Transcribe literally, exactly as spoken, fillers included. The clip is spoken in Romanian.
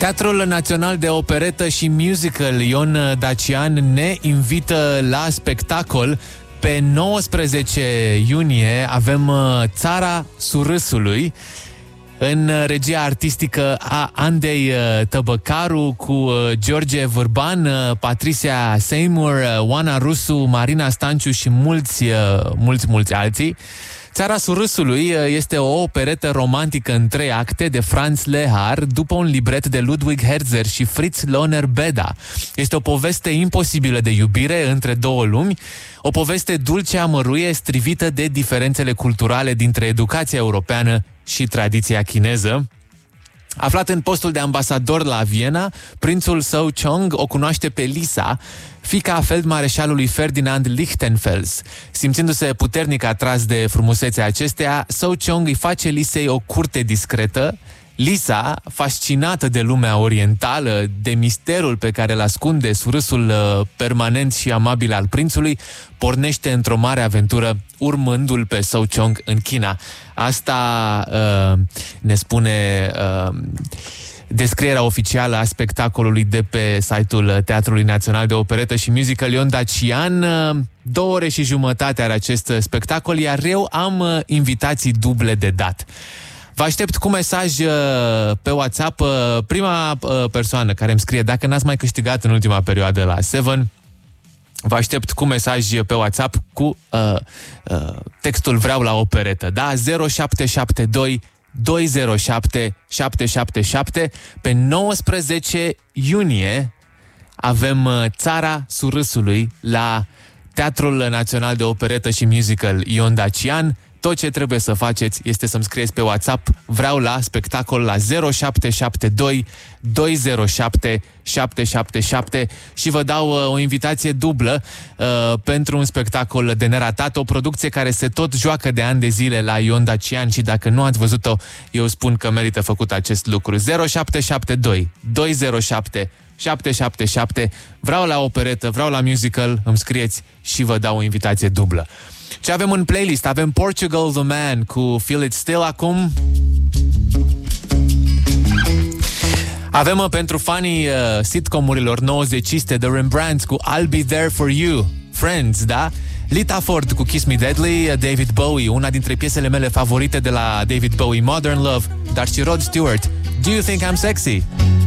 Teatrul Național de Operetă și Musical Ion Dacian ne invită la spectacol. Pe nouăsprezece iunie avem Țara Surâsului, în regia artistică a Andei Tăbăcaru, cu George Vârban, Patricia Seymour, Oana Rusu, Marina Stanciu și mulți, mulți, mulți alții. Țara Surâsului este o operetă romantică în trei acte de Franz Lehar, după un libret de Ludwig Herzer și Fritz Lohner Beda. Este o poveste imposibilă de iubire între două lumi, o poveste dulce amăruie, strivită de diferențele culturale dintre educația europeană și tradiția chineză. Aflat în postul de ambasador la Viena, prințul Zhou Chong o cunoaște pe Lisa, fiica feldmareșalului Ferdinand Lichtenfels. Simțindu-se puternic atras de frumusețea acesteia, Zhou Chong îi face Lisei o curte discretă. Lisa, fascinată de lumea orientală, de misterul pe care îl ascunde surâsul permanent și amabil al prințului, pornește într-o mare aventură urmându-l pe Zhou Chong în China. Asta uh, ne spune uh, descrierea oficială a spectacolului de pe site-ul Teatrului Național de Operetă și Musical Ion Dacian. Două ore și jumătate are acest spectacol, iar eu am invitații duble de dat. Vă aștept cu mesaj uh, pe WhatsApp. Uh, prima uh, persoană care îmi scrie, dacă n-ați mai câștigat în ultima perioadă la Seven, vă aștept cu mesaj pe WhatsApp cu uh, uh, textul Vreau la operetă. Da? zero șapte șapte doi doi zero șapte șapte șapte șapte. Pe nouăsprezece iunie avem uh, Țara Surâsului la Teatrul Național de Operetă și Musical Ion Dacian. Tot ce trebuie să faceți este să-mi scrieți pe WhatsApp Vreau la spectacol la zero șapte șapte doi doi zero șapte șapte șapte șapte și vă dau uh, o invitație dublă uh, pentru un spectacol de neratat, o producție care se tot joacă de ani de zile la Ion Dacian și dacă nu ați văzut-o, eu spun că merită făcut acest lucru. zero șapte șapte doi doi zero șapte șapte șapte șapte. Vreau la operetă, vreau la musical, îmi scrieți și vă dau o invitație dublă. Ce avem în playlist? Avem Portugal The Man cu Feel It Still acum. Avem uh, pentru fanii uh, sitcomurilor nouăzeciste The Rembrandts cu I'll Be There For You. Friends, da? Lita Ford cu Kiss Me Deadly, David Bowie, una dintre piesele mele favorite de la David Bowie, Modern Love, dar și Rod Stewart, Do You Think I'm Sexy?